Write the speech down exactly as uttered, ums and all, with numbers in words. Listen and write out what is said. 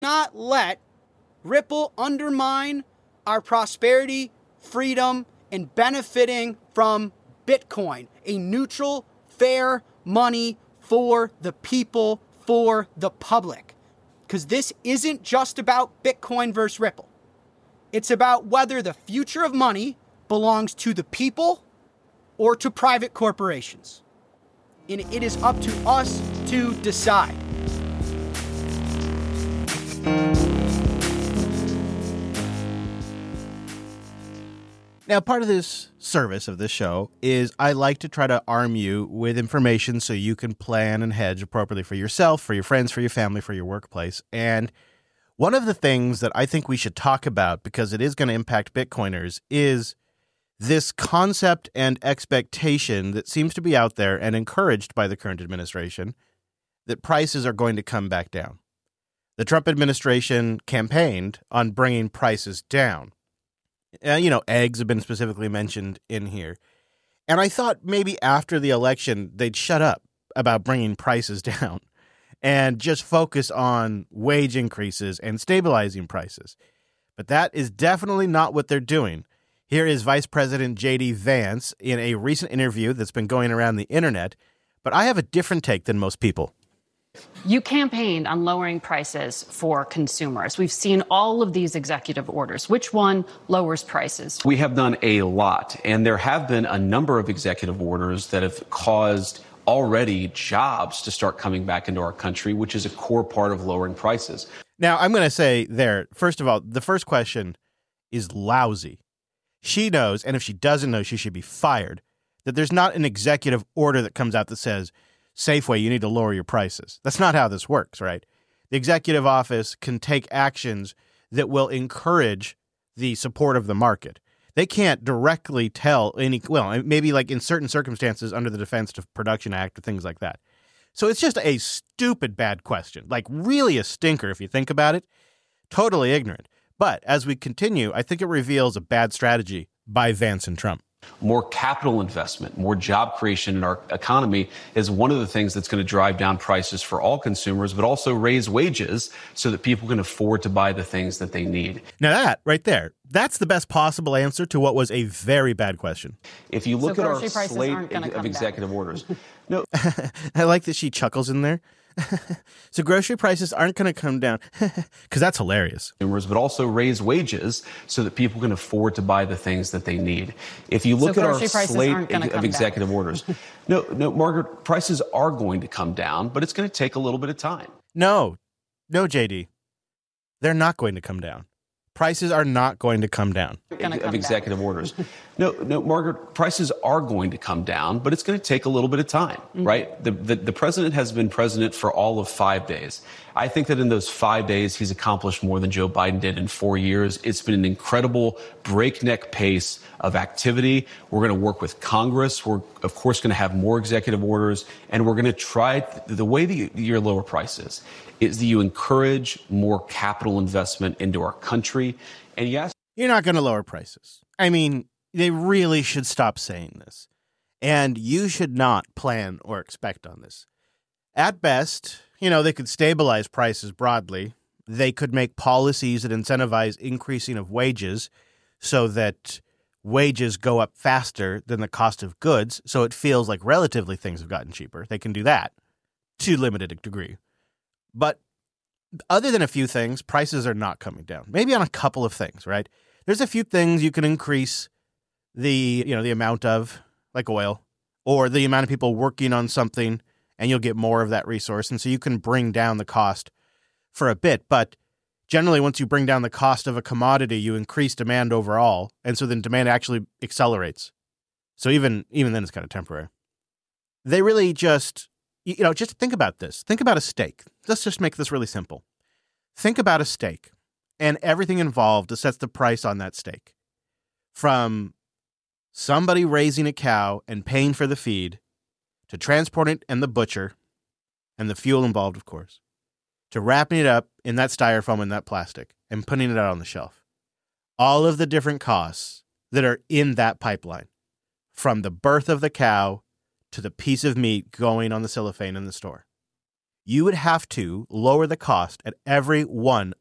Not let Ripple undermine our prosperity, freedom, and benefiting from Bitcoin, a neutral, fair money for the people, for the public. Because this isn't just about Bitcoin versus Ripple. It's about whether the future of money belongs to the people or to private corporations. And it is up to us to decide. Now, part of this service of this show is I like to try to arm you with information so you can plan and hedge appropriately for yourself, for your friends, for your family, for your workplace. And one of the things that I think we should talk about, because it is going to impact Bitcoiners, is this concept and expectation that seems to be out there and encouraged by the current administration that prices are going to come back down. The Trump administration campaigned on bringing prices down. Uh, you know, eggs have been specifically mentioned in here. And I thought maybe after the election, they'd shut up about bringing prices down and just focus on wage increases and stabilizing prices. But that is definitely not what they're doing. Here is Vice President J D Vance in a recent interview that's been going around the internet, but I have a different take than most people. You campaigned on lowering prices for consumers. We've seen all of these executive orders. Which one lowers prices? We have done a lot, and there have been a number of executive orders that have caused already jobs to start coming back into our country, which is a core part of lowering prices. Now, I'm going to say there, first of all, the first question is lousy. She knows, and if she doesn't know, she should be fired, that there's not an executive order that comes out that says, Safeway, you need to lower your prices. That's not how this works, right? The executive office can take actions that will encourage the support of the market. They can't directly tell any, well, maybe like in certain circumstances under the Defense Production Act or things like that. So it's just a stupid bad question, like really a stinker if you think about it. Totally ignorant. But as we continue, I think it reveals a bad strategy by Vance and Trump. More capital investment, more job creation in our economy is one of the things that's going to drive down prices for all consumers, but also raise wages so that people can afford to buy the things that they need. Now that right there, that's the best possible answer to what was a very bad question. If you look so at our slate of executive down. orders, no, I like that she chuckles in there. So grocery prices aren't going to come down because that's hilarious. But also raise wages so that people can afford to buy the things that they need. If you look so at our slate of executive down. orders, no, no, Margaret, prices are going to come down, but it's going to take a little bit of time. No, no, J D, they're not going to come down. Prices are not going to come down. Of executive down. orders. No, no, Margaret, prices are going to come down, but it's going to take a little bit of time, mm-hmm. right? The, the the president has been president for all of five days. I think that in those five days, he's accomplished more than Joe Biden did in four years. It's been an incredible breakneck pace of activity. We're going to work with Congress. We're, of course, going to have more executive orders, and we're going to try the way that you lower prices is that you encourage more capital investment into our country. And yes, you're not going to lower prices. I mean, they really should stop saying this. And you should not plan or expect on this. At best, you know, they could stabilize prices broadly. They could make policies that incentivize increasing of wages so that wages go up faster than the cost of goods. So it feels like relatively things have gotten cheaper. They can do that to a limited degree. But other than a few things, prices are not coming down. Maybe on a couple of things, right? There's a few things you can increase the, you know, the amount of, like oil, or the amount of people working on something, and you'll get more of that resource. And so you can bring down the cost for a bit. But generally, once you bring down the cost of a commodity, you increase demand overall. And so then demand actually accelerates. So even, even then it's kind of temporary. They really just... You know, just think about this. Think about a steak. Let's just make this really simple. Think about a steak and everything involved that sets the price on that steak. From somebody raising a cow and paying for the feed, to transporting it and the butcher, and the fuel involved, of course, to wrapping it up in that styrofoam and that plastic and putting it out on the shelf. All of the different costs that are in that pipeline, from the birth of the cow to the piece of meat going on the cellophane in the store. you would have to lower the cost at every one